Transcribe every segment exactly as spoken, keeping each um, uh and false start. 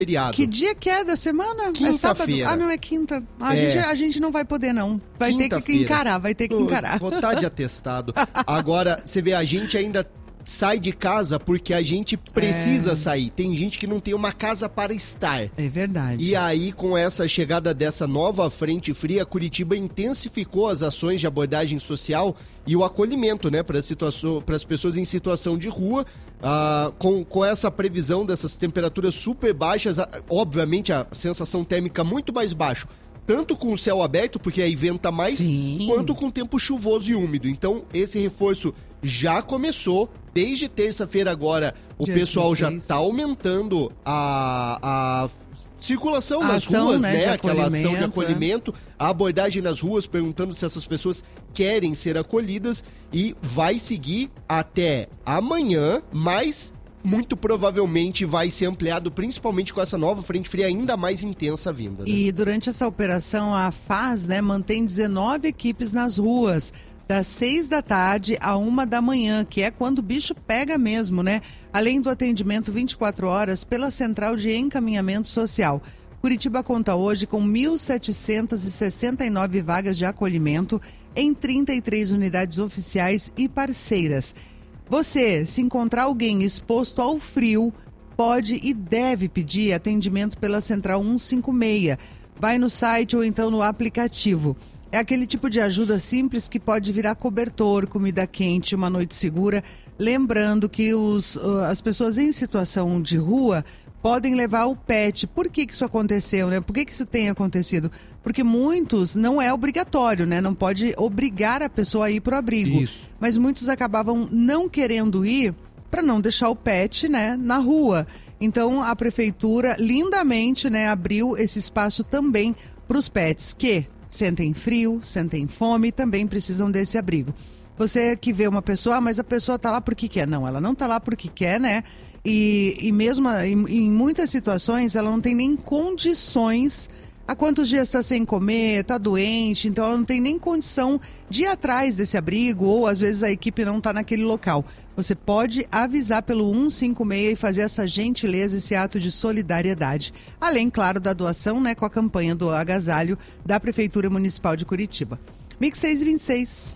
feriado. Que dia que é da semana? Quinta-feira. É sábado? Ah, não, é quinta. A, É. gente, a gente não vai poder, não. Vai ter que encarar, vai ter que encarar. Vou estar de atestado. Agora, você vê, a gente ainda sai de casa porque a gente precisa É. sair. Tem gente que não tem uma casa para estar. É verdade. E aí, com essa chegada dessa nova frente fria, Curitiba intensificou as ações de abordagem social e o acolhimento, né, para as pessoas em situação de rua, ah, com, com essa previsão dessas temperaturas super baixas, ah, obviamente a sensação térmica muito mais baixa, tanto com o céu aberto, porque aí venta mais, Sim. quanto com tempo chuvoso e úmido. Então, esse reforço já começou. Desde terça-feira agora, o Dia pessoal já dezesseis. está aumentando a, a circulação A nas ação, ruas, né, né? de Aquela ação de acolhimento, acolhimento, a abordagem nas ruas, perguntando se essas pessoas querem ser acolhidas, e vai seguir até amanhã, mas muito provavelmente vai ser ampliado, principalmente com essa nova frente fria ainda mais intensa vinda. Né? E durante essa operação, a F A S, né, mantém dezenove equipes nas ruas, das seis da tarde a uma da manhã, que é quando o bicho pega mesmo, né? Além do atendimento vinte e quatro horas pela Central de Encaminhamento Social. Curitiba conta hoje com mil setecentas e sessenta e nove vagas de acolhimento em trinta e três unidades oficiais e parceiras. Você, se encontrar alguém exposto ao frio, pode e deve pedir atendimento pela Central cento e cinquenta e seis. Vai no site ou então no aplicativo. É aquele tipo de ajuda simples que pode virar cobertor, comida quente, uma noite segura. Lembrando que os, as pessoas em situação de rua podem levar o pet. Por que que isso aconteceu, né? Por que que isso tem acontecido? Porque muitos, não é obrigatório, né? Não pode obrigar a pessoa a ir para o abrigo. Isso. Mas muitos acabavam não querendo ir para não deixar o pet, né, na rua. Então a prefeitura lindamente, né, abriu esse espaço também para os pets que sentem frio, sentem fome e também precisam desse abrigo. Você que vê uma pessoa, ah, mas a pessoa tá lá porque quer. Não, ela não tá lá porque quer, né? E, e mesmo em, em muitas situações ela não tem nem condições. Há quantos dias está sem comer, está doente, então ela não tem nem condição de ir atrás desse abrigo, ou às vezes a equipe não está naquele local. Você pode avisar pelo cento e cinquenta e seis e fazer essa gentileza, esse ato de solidariedade. Além, claro, da doação, né, com a campanha do agasalho da Prefeitura Municipal de Curitiba. Mix seis e vinte e seis.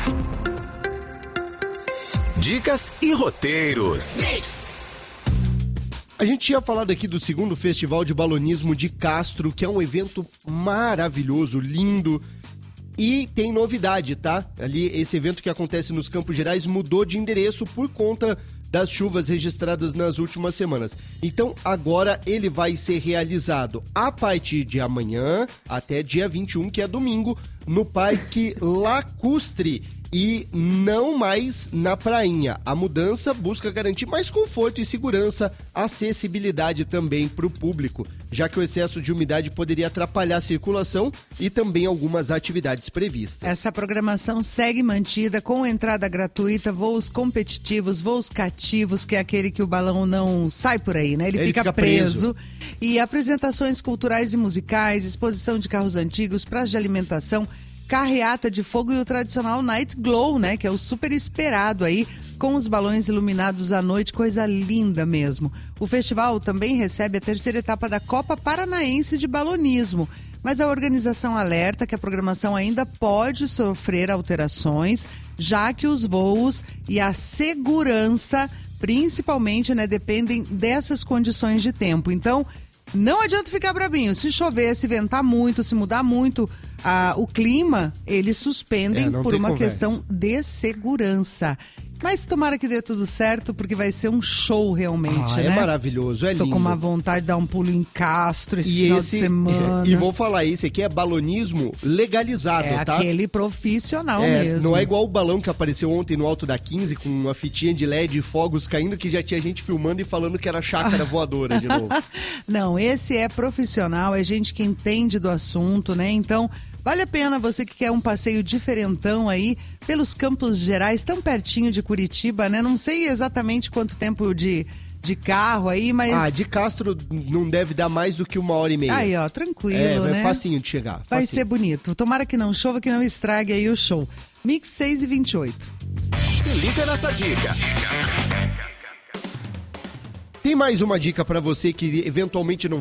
Dicas e roteiros. Mix. A gente tinha falado aqui do segundo Festival de Balonismo de Castro, que é um evento maravilhoso, lindo. E tem novidade, tá? Ali, esse evento que acontece nos Campos Gerais mudou de endereço por conta das chuvas registradas nas últimas semanas. Então, agora ele vai ser realizado a partir de amanhã até dia vinte e um, que é domingo, no Parque Lacustre. E não mais na prainha. A mudança busca garantir mais conforto e segurança, acessibilidade também para o público, já que o excesso de umidade poderia atrapalhar a circulação e também algumas atividades previstas. Essa programação segue mantida com entrada gratuita, voos competitivos, voos cativos, que é aquele que o balão não sai por aí, né? Ele, Ele fica, fica preso. preso. E apresentações culturais e musicais, exposição de carros antigos, praça de alimentação, carreata de fogo e o tradicional Night Glow, né? Que é o super esperado aí, com os balões iluminados à noite, coisa linda mesmo. O festival também recebe a terceira etapa da Copa Paranaense de Balonismo, mas a organização alerta que a programação ainda pode sofrer alterações, já que os voos e a segurança, principalmente, né, dependem dessas condições de tempo. Então, não adianta ficar brabinho. Se chover, se ventar muito, se mudar muito ah, o clima, eles suspendem É, por tem uma conversa. questão de segurança. Mas tomara que dê tudo certo, porque vai ser um show realmente, Ah, né? é maravilhoso, é Tô lindo. com uma vontade de dar um pulo em Castro esse E final esse, de semana. e vou falar, esse aqui é balonismo legalizado, É tá? aquele profissional É, mesmo. não é igual o balão que apareceu ontem no alto da quinze com uma fitinha de L E D e fogos caindo, que já tinha gente filmando e falando que era chácara voadora de novo. Não, esse é profissional, é gente que entende do assunto, né? Então, vale a pena você que quer um passeio diferentão aí pelos Campos Gerais, tão pertinho de Curitiba, né? Não sei exatamente quanto tempo de, de carro aí, mas... Ah, de Castro não deve dar mais do que uma hora e meia. Aí, ó, tranquilo, é, né? É facinho de chegar. Vai facinho. ser bonito. Tomara que não chova, que não estrague aí o show. Mix seis e vinte e oito. Se liga nessa dica. Tem Tem mais uma dica para você que eventualmente não